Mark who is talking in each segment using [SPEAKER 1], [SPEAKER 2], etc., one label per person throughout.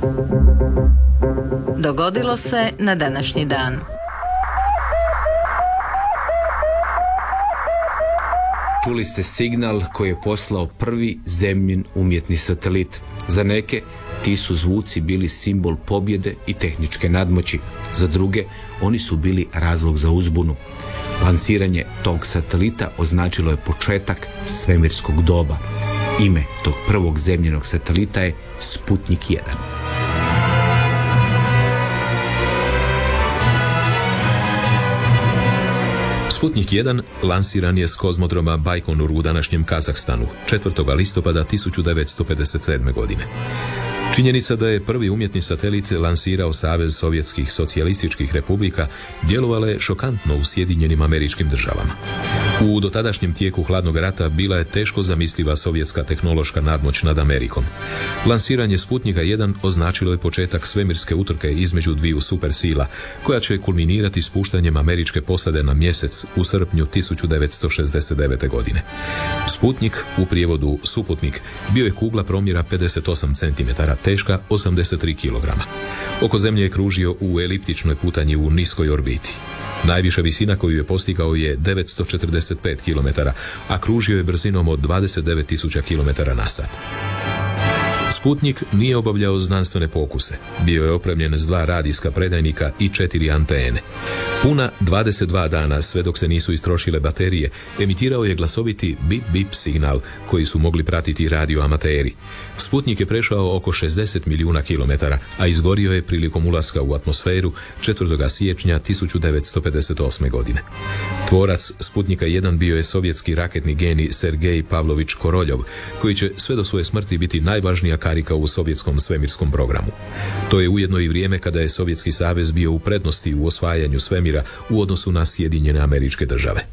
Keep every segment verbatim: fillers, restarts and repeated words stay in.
[SPEAKER 1] Dogodilo se na današnji dan.
[SPEAKER 2] Čuli ste signal koji je poslao prvi zemljin umjetni satelit. Za neke ti su zvuci bili simbol pobjede i tehničke nadmoći. Za druge oni su bili razlog za uzbunu. Lansiranje tog satelita označilo je početak svemirskog doba. Ime tog prvog zemljinog satelita je Sputnik jedan.
[SPEAKER 3] Sputnik jedan lansiran je s kozmodroma Bajkonur u današnjem Kazahstanu četvrtog listopada tisuću devetsto pedeset sedme. godine. Činjenica da je prvi umjetni satelit lansirao Savez sovjetskih socijalističkih republika djelovala je šokantno u Sjedinjenim Američkim Državama. U dotadašnjem tijeku hladnog rata bila je teško zamisliva sovjetska tehnološka nadmoć nad Amerikom. Lansiranje Sputnika jedan označilo je početak svemirske utrke između dviju supersila, koja će kulminirati spuštanjem američke posade na mjesec u srpnju tisuću devetsto šezdeset devete. godine. Sputnik, u prijevodu suputnik, bio je kugla promjera pedeset osam centimetara, teška osamdeset tri kilograma. Oko Zemlje je kružio u eliptičnoj putanji u niskoj orbiti. Najviša visina koju je postigao je devetsto četrdeset pet kilometara, a kružio je brzinom od dvadeset devet tisuća kilometara na sat. Sputnik nije obavljao znanstvene pokuse. Bio je opremljen s dva radijska predajnika i četiri antene. Puna dvadeset dva dana, sve dok se nisu istrošile baterije, emitirao je glasoviti bip-bip signal koji su mogli pratiti radioamateri. Sputnik je prešao oko šezdeset milijuna kilometara, a izgorio je prilikom ulaska u atmosferu četvrtog siječnja tisuću devetsto pedeset osme. godine. Tvorac Sputnika jedan bio je sovjetski raketni genij Sergej Pavlović Koroljov, koji će sve do svoje smrti biti najvažnija karika u sovjetskom svemirskom programu. To je ujedno i vrijeme kada je Sovjetski savez bio u prednosti u osvajanju svemira u odnosu na Sjedinjene Američke Države.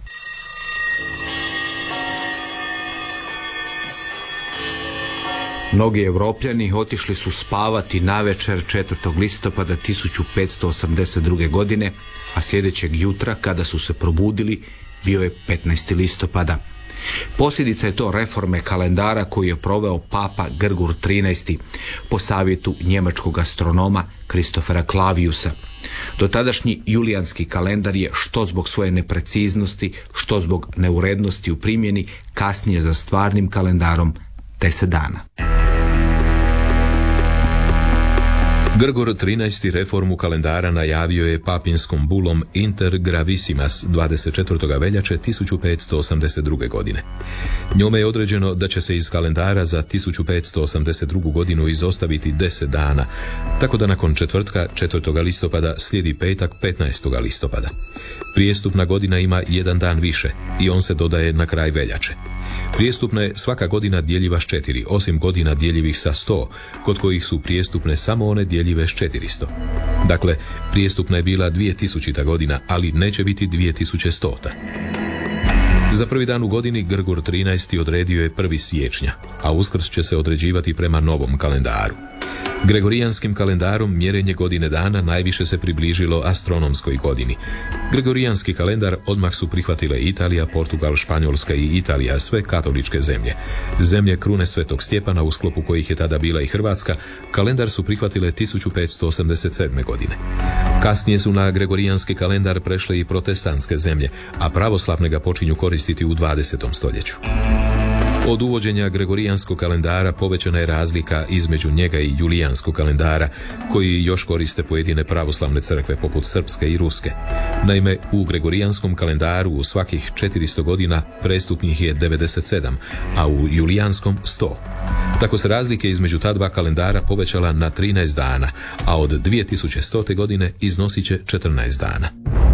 [SPEAKER 2] Mnogi Evropljani otišli su spavati navečer četvrtog listopada tisuću petsto osamdeset druge. godine, a sljedećeg jutra, kada su se probudili, bio je petnaesti listopada. Posljedica je to reforme kalendara koju je proveo papa Grgur trinaesti po savjetu njemačkog astronoma Kristofera Claviusa. Dotadašnji julijanski kalendar je, što zbog svoje nepreciznosti, što zbog neurednosti u primjeni, kasnije za stvarnim kalendarom deset dana.
[SPEAKER 3] Grgur trinaesti reformu kalendara najavio je papinskom bulom Inter Gravissimas dvadeset četvrtog veljače tisuću petsto osamdeset druge. godine. Njome je određeno da će se iz kalendara za tisuću petsto osamdeset drugu. godinu izostaviti deset dana, tako da nakon četvrtka četvrtog listopada slijedi petak petnaestog listopada. Prijestupna godina ima jedan dan više i on se dodaje na kraj veljače. Prijestupna je svaka godina djeljiva s četiri, osim godina djeljivih sa sto, kod kojih su prijestupne samo one djeljive s četiristo. Dakle, prijestupna je bila dvije tisućita. godina, ali neće biti dvije tisuće stota. Za prvi dan u godini Grgur trinaesti odredio je prvog siječnja, a Uskrs će se određivati prema novom kalendaru. Gregorijanskim kalendarom mjerenje godine dana najviše se približilo astronomskoj godini. Gregorijanski kalendar odmah su prihvatile Italija, Portugal, Španjolska i Italija, sve katoličke zemlje. Zemlje krune Svetog Stjepana, u sklopu kojih je tada bila i Hrvatska, kalendar su prihvatile tisuću petsto osamdeset sedme. godine. Kasnije su na gregorijanski kalendar prešle i protestantske zemlje, a pravoslavne ga počinju koristiti u dvadesetom stoljeću. Od uvođenja gregorijanskog kalendara povećana je razlika između njega i julijanskog kalendara, koji još koriste pojedine pravoslavne crkve poput srpske i ruske. Naime, u gregorijanskom kalendaru u svakih četiristo godina prestupnih je devedeset sedam, a u julijanskom sto. Tako se razlike između ta dva kalendara povećala na trinaest dana, a od dvije tisuće stote. godine iznosit će četrnaest dana.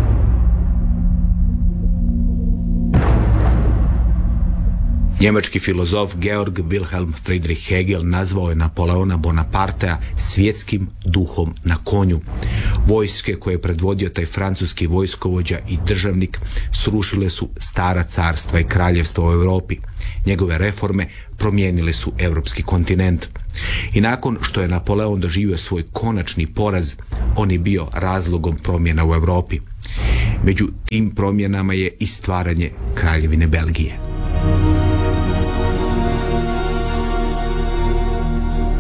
[SPEAKER 2] Njemački filozof Georg Wilhelm Friedrich Hegel nazvao je Napoleona Bonapartea svjetskim duhom na konju. Vojske koje je predvodio taj francuski vojskovođa i državnik srušile su stara carstva i kraljevstva u Europi. Njegove reforme promijenile su europski kontinent. I nakon što je Napoleon doživio svoj konačni poraz, on je bio razlogom promjena u Europi. Među tim promjenama je i stvaranje Kraljevine Belgije.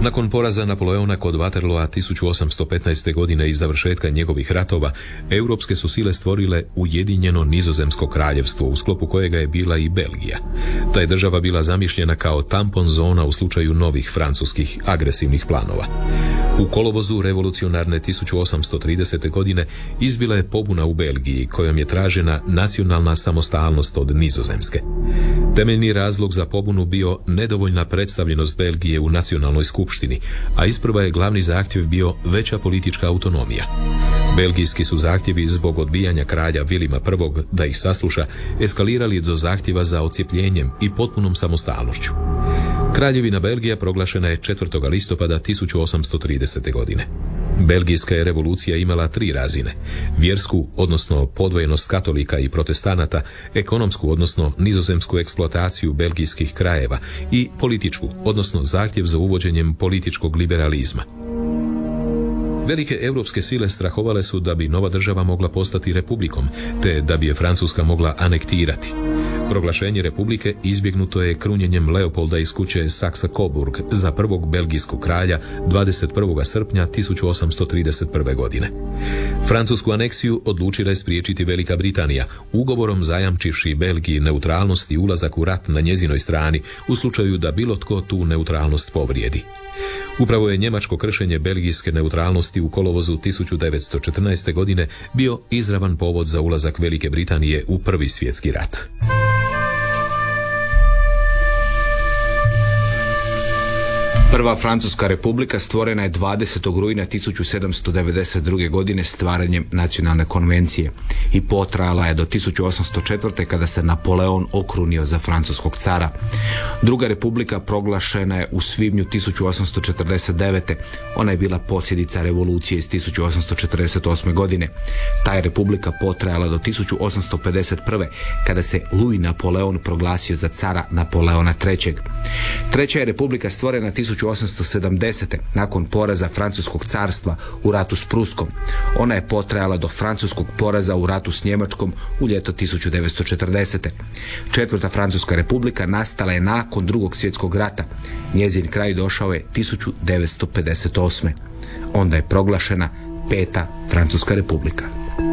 [SPEAKER 3] Nakon poraza Napoleona kod Waterloa tisuću osamsto petnaeste. godine i završetka njegovih ratova, europske su sile stvorile Ujedinjeno Nizozemsko kraljevstvo, u sklopu kojega je bila i Belgija. Ta je država bila zamišljena kao tampon zona u slučaju novih francuskih agresivnih planova. U kolovozu revolucionarne tisuću osamsto tridesete. godine izbila je pobuna u Belgiji, kojom je tražena nacionalna samostalnost od Nizozemske. Temeljni razlog za pobunu bio nedovoljna predstavljenost Belgije u nacionalnoj skupštini, a isprva je glavni zahtjev bio veća politička autonomija. Belgijski su zahtjevi zbog odbijanja kralja Vilima I. da ih sasluša eskalirali do zahtjeva za odcijepljenjem i potpunom samostalnošću. Kraljevina Belgija proglašena je četvrtog listopada tisuću osamsto tridesete. godine. Belgijska je revolucija imala tri razine: vjersku, odnosno podvojenost katolika i protestanata, ekonomsku, odnosno nizozemsku eksploataciju belgijskih krajeva i političku, odnosno zahtjev za uvođenjem političkog liberalizma. Velike europske sile strahovale su da bi nova država mogla postati republikom, te da bi je Francuska mogla anektirati. Proglašenje republike izbjegnuto je krunjenjem Leopolda iz kuće Saxe-Coburg za prvog belgijskog kralja dvadeset prvog srpnja tisuću osamsto trideset prve. godine. Francusku aneksiju odlučila je spriječiti Velika Britanija, ugovorom zajamčivši Belgiji neutralnost i ulazak u rat na njezinoj strani u slučaju da bilo tko tu neutralnost povrijedi. Upravo je njemačko kršenje belgijske neutralnosti u kolovozu tisuću devetsto četrnaeste. godine bio izravan povod za ulazak Velike Britanije u Prvi svjetski rat.
[SPEAKER 2] Prva Francuska republika stvorena je dvadesetog rujna tisuću sedamsto devedeset druge. godine stvaranjem nacionalne konvencije i potrajala je do tisuću osamsto četvrte. kada se Napoleon okrunio za francuskog cara. Druga republika proglašena je u svibnju tisuću osamsto četrdeset devete. Ona je bila posljedica revolucije iz tisuću osamsto četrdeset osme. godine. Ta je republika potrajala do tisuću osamsto pedeset prve. kada se Louis Napoleon proglasio za cara Napoleona trećeg. Treća je republika stvorena tisuću osamsto sedamdesete. nakon poraza Francuskog carstva u ratu s Pruskom. Ona je potrajala do francuskog poraza u ratu s Njemačkom u ljeto tisuću devetsto četrdesete. Četvrta Francuska republika nastala je nakon Drugog svjetskog rata. Njezin kraj došao je tisuću devetsto pedeset osme. Onda je proglašena Peta Francuska republika.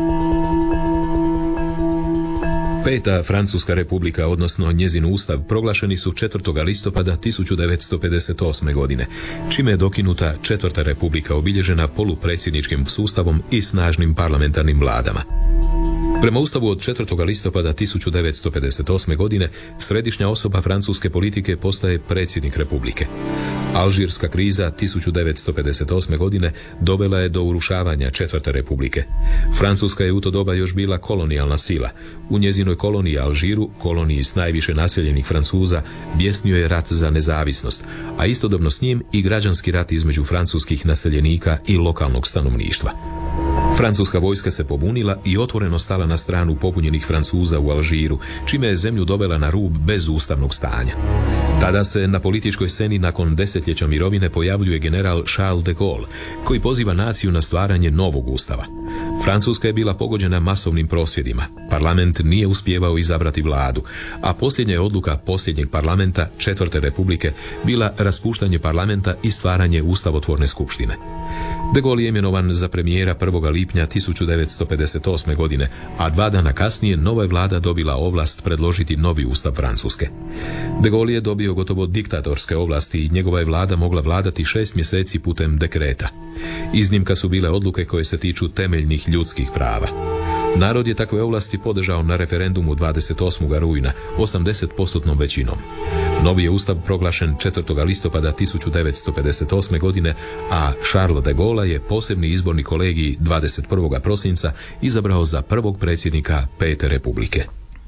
[SPEAKER 3] Peta Francuska republika, odnosno njezin ustav, proglašeni su četvrtog listopada tisuću devetsto pedeset osme. godine, čime je dokinuta Četvrta republika obilježena polupredsjedničkim sustavom i snažnim parlamentarnim vladama. Prema ustavu od četvrtog listopada tisuću devetsto pedeset osme. godine središnja osoba francuske politike postaje predsjednik republike. Alžirska kriza tisuću devetsto pedeset osme. godine dovela je do urušavanja Četvrte republike. Francuska je u to doba još bila kolonijalna sila. U njezinoj koloniji Alžiru, koloniji s najviše naseljenih Francuza, bjesnio je rat za nezavisnost, a istodobno s njim i građanski rat između francuskih naseljenika i lokalnog stanovništva. Francuska vojska se pobunila i otvoreno stala na stranu pobunjenih Francuza u Alžiru, čime je zemlju dovela na rub bez ustavnog stanja. Tada se na političkoj sceni nakon desetljeća mirovine pojavljuje general Charles de Gaulle, koji poziva naciju na stvaranje novog ustava. Francuska je bila pogođena masovnim prosvjedima. Parlament nije uspijevao izabrati vladu, a posljednja je odluka posljednjeg parlamenta Četvrte republike bila raspuštanje parlamenta i stvaranje ustavotvorne skupštine. De Gaulle je imenovan za premijera prvog lipnja tisuću devetsto pedeset osme. godine, a dva dana kasnije nova je vlada dobila ovlast predložiti novi ustav Francuske. De Gaulle je dobio gotovo diktatorske ovlasti i njegova je vlada mogla vladati šest mjeseci putem dekreta. Iznimka su bile odluke koje se tiču temeljnih ljudskih prava. Narod je takve ovlasti podržao na referendumu dvadeset osmog rujna osamdeset posto većinom. Novi je ustav proglašen četvrtog listopada tisuću devetsto pedeset osme. godine, a Charles de Gaulle je posebni izborni kolegij dvadeset prvog prosinca izabrao za prvog predsjednika Pete republike.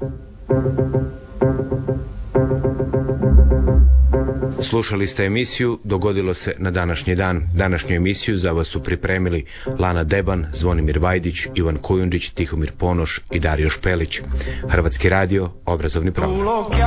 [SPEAKER 2] Slušali ste emisiju Dogodilo se na današnji dan. Današnju emisiju za vas su pripremili Lana Deban, Zvonimir Vajdić, Ivan Kujundžić, Tihomir Ponoš i Dario Špelić. Hrvatski radio, obrazovni program.